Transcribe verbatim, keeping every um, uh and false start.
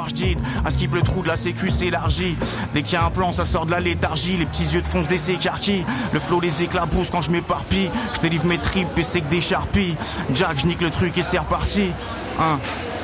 Warjid. À skip le trou de la sécu s'élargit. Dès qu'il y a un plan, ça sort de la léthargie. Les petits yeux de fonce des s'écarquillent. Le flow les éclabousse quand je m'éparpille. Je délivre mes tripes et c'est que des charpies. Jack, je nique le truc et c'est reparti. Hein.